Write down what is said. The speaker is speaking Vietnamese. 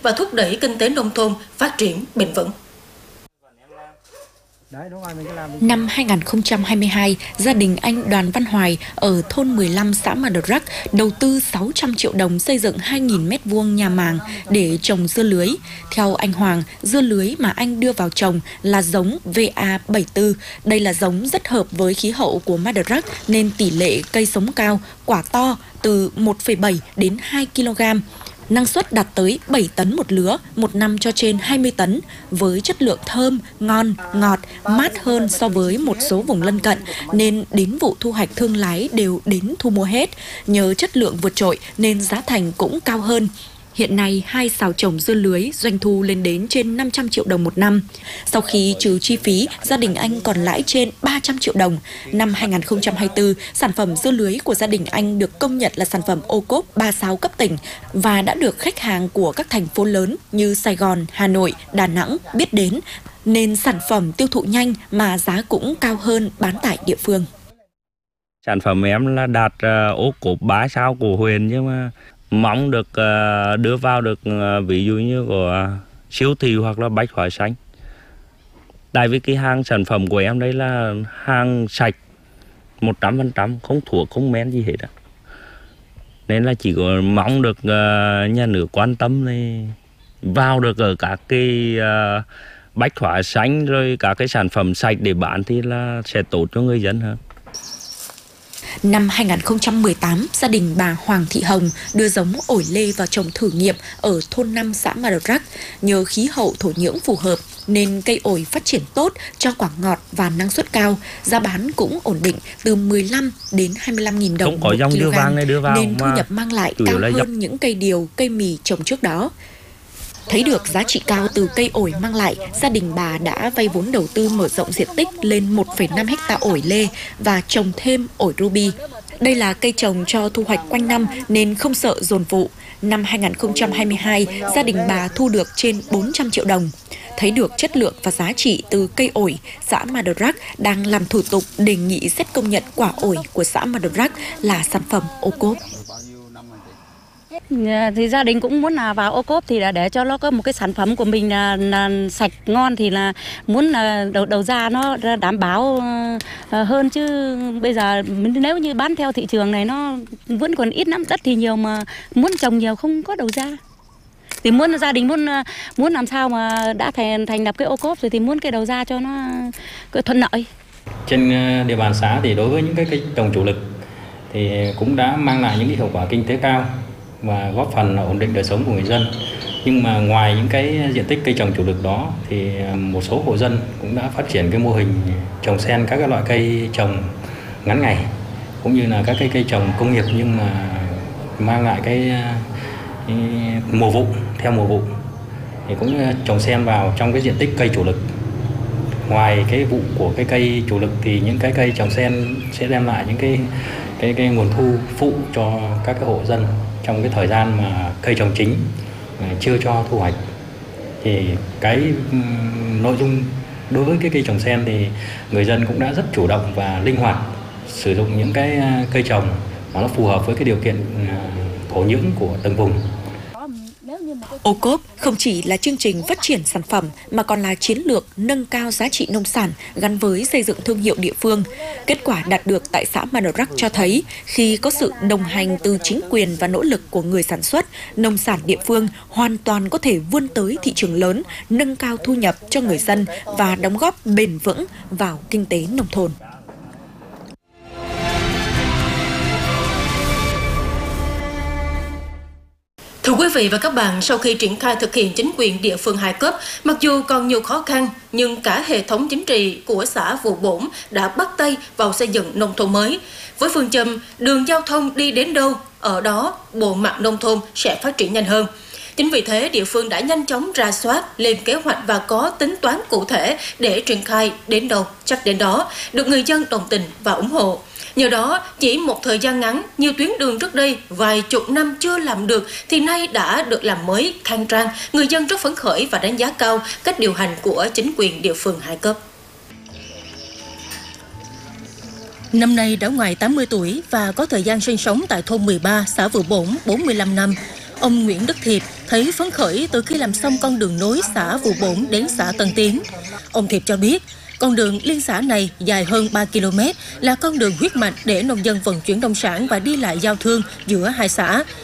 và thúc đẩy kinh tế nông thôn phát triển bền vững. Năm 2022, gia đình anh Đoàn Văn Hoài ở thôn 15 xã Mờ Rắc đầu tư 600 triệu đồng xây dựng 2.000 m² nhà màng để trồng dưa lưới. Theo anh Hoàng, dưa lưới mà anh đưa vào trồng là giống VA74. Đây là giống rất hợp với khí hậu của Mờ Rắc nên tỷ lệ cây sống cao, quả to từ 1,7 đến 2 kg. Năng suất đạt tới 7 tấn một lứa, một năm cho trên 20 tấn, với chất lượng thơm, ngon, ngọt, mát hơn so với một số vùng lân cận, nên đến vụ thu hoạch thương lái đều đến thu mua hết. Nhờ chất lượng vượt trội nên giá thành cũng cao hơn. Hiện nay, 2 sào trồng dưa lưới doanh thu lên đến trên 500 triệu đồng một năm. Sau khi trừ chi phí, gia đình anh còn lãi trên 300 triệu đồng. Năm 2024, sản phẩm dưa lưới của gia đình anh được công nhận là sản phẩm ô cốp 36 cấp tỉnh và đã được khách hàng của các thành phố lớn như Sài Gòn, Hà Nội, Đà Nẵng biết đến, nên sản phẩm tiêu thụ nhanh mà giá cũng cao hơn bán tại địa phương. Sản phẩm em là đạt ô cốp 3 sao của huyện, nhưng mà mong được đưa vào được ví dụ như của siêu thị hoặc là bách hóa xanh. Tại vì cái hàng sản phẩm của em đây là hàng sạch 100%, không thuốc không men gì hết. Nên là chỉ có mong được nhà nước quan tâm thì vào được ở các cái bách hóa xanh rồi các cái sản phẩm sạch để bán thì là sẽ tốt cho người dân hơn. Năm 2018, gia đình bà Hoàng Thị Hồng đưa giống ổi lê vào trồng thử nghiệm ở thôn 5 xã Mờ Rắc. Nhờ khí hậu thổ nhưỡng phù hợp nên cây ổi phát triển tốt, cho quả ngọt và năng suất cao. Giá bán cũng ổn định từ 15 đến 25.000 đồng một kg, nên thu nhập mang lại cao hơn những cây điều, cây mì trồng trước đó. Thấy được giá trị cao từ cây ổi mang lại, gia đình bà đã vay vốn đầu tư mở rộng diện tích lên 1,5 hecta ổi lê và trồng thêm ổi ruby. Đây là cây trồng cho thu hoạch quanh năm nên không sợ dồn vụ. Năm 2022, gia đình bà thu được trên 400 triệu đồng. Thấy được chất lượng và giá trị từ cây ổi, xã Mờ Rắc đang làm thủ tục đề nghị xét công nhận quả ổi của xã Mờ Rắc là sản phẩm ô cốp. Thì gia đình cũng muốn là vào ô cốp thì là để cho nó có một cái sản phẩm của mình là sạch ngon, thì là muốn là đầu ra nó đảm bảo hơn, chứ bây giờ nếu như bán theo thị trường này nó vẫn còn ít lắm, đất thì nhiều mà muốn trồng nhiều không có đầu ra. Thì gia đình muốn làm sao mà đã thành lập cái ô cốp rồi thì muốn cái đầu ra cho nó thuận lợi. Trên địa bàn xã thì đối với những cái cây trồng chủ lực thì cũng đã mang lại những cái hiệu quả kinh tế cao và góp phần ổn định đời sống của người dân. Nhưng mà ngoài những cái diện tích cây trồng chủ lực đó thì một số hộ dân cũng đã phát triển cái mô hình trồng xen các cái loại cây trồng ngắn ngày, cũng như là các cây trồng công nghiệp nhưng mà mang lại cái mùa vụ, theo mùa vụ thì cũng trồng xen vào trong cái diện tích cây chủ lực. Ngoài cái vụ của cái cây chủ lực thì những cái cây trồng xen sẽ đem lại những cái nguồn thu phụ cho các cái hộ dân trong cái thời gian mà cây trồng chính chưa cho thu hoạch. Thì cái nội dung đối với cái cây trồng xen thì người dân cũng đã rất chủ động và linh hoạt sử dụng những cái cây trồng mà nó phù hợp với cái điều kiện thổ nhưỡng của từng vùng. Ô cốp không chỉ là chương trình phát triển sản phẩm mà còn là chiến lược nâng cao giá trị nông sản gắn với xây dựng thương hiệu địa phương. Kết quả đạt được tại xã Mờ Rắc cho thấy khi có sự đồng hành từ chính quyền và nỗ lực của người sản xuất, nông sản địa phương hoàn toàn có thể vươn tới thị trường lớn, nâng cao thu nhập cho người dân và đóng góp bền vững vào kinh tế nông thôn. Thưa quý vị và các bạn, sau khi triển khai thực hiện chính quyền địa phương 2 cấp, mặc dù còn nhiều khó khăn, nhưng cả hệ thống chính trị của xã Vụ Bổn đã bắt tay vào xây dựng nông thôn mới. Với phương châm đường giao thông đi đến đâu, ở đó bộ mặt nông thôn sẽ phát triển nhanh hơn. Chính vì thế, địa phương đã nhanh chóng rà soát, lên kế hoạch và có tính toán cụ thể để triển khai đến đâu chắc đến đó, được người dân đồng tình và ủng hộ. Nhờ đó, chỉ một thời gian ngắn, nhiều tuyến đường trước đây vài chục năm chưa làm được thì nay đã được làm mới, khang trang. Người dân rất phấn khởi và đánh giá cao cách điều hành của chính quyền địa phương 2 cấp. Năm nay đã ngoài 80 tuổi và có thời gian sinh sống tại thôn 13, xã Vụ Bổn 45 năm. Ông Nguyễn Đức Thiệp thấy phấn khởi từ khi làm xong con đường nối xã Vụ Bổn đến xã Tân Tiến. Ông Thiệp cho biết, con đường liên xã này dài hơn 3 km là con đường huyết mạch để nông dân vận chuyển nông sản và đi lại giao thương giữa hai xã.